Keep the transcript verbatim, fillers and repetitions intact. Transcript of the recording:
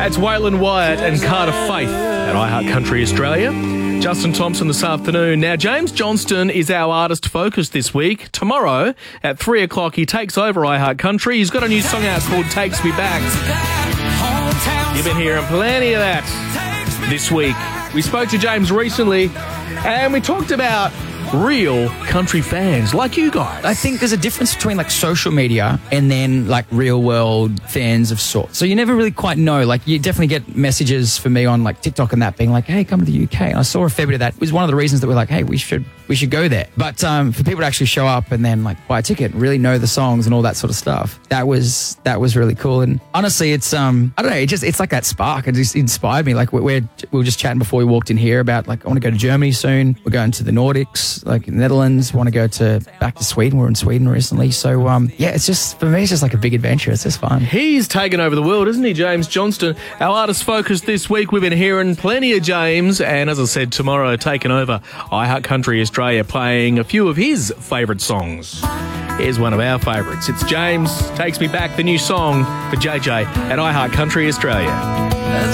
It's Waylon Wyatt and Carter Faith at iHeart Country Australia. Justin Thompson this afternoon. Now, James Johnston is our artist focus this week. Tomorrow at three o'clock, he takes over iHeart Country. He's got a new song out called Takes Me Back. You've been hearing plenty of that this week. We spoke to James recently and we talked about real country fans like you guys. I think there's a difference between like social media and then like real world fans of sorts. So you never really quite know. Like you definitely get messages for me on like TikTok and that being like, hey, come to the U K. And I saw a fair bit of that. It was one of the reasons that we're like, hey, we should we should go there. But um, for people to actually show up and then like buy a ticket and really know the songs and all that sort of stuff, that was that was really cool. And honestly, it's um I don't know, it just it's like that spark. It just inspired me. Like we're, we're we were just chatting before we walked in here about like I want to go to Germany soon. We're going to the Nordics, like the Netherlands. Want to go to back to Sweden. We're in Sweden recently. So um yeah, it's just for me, it's just like a big adventure. It's just fun. He's taken over the world, isn't he, James Johnston? Our artist focus this week. We've been hearing plenty of James, and as I said, tomorrow taking over iHeart Country Australia, playing a few of his favourite songs. Here's one of our favourites. It's James Takes Me Back, the new song for J J at iHeart Country Australia.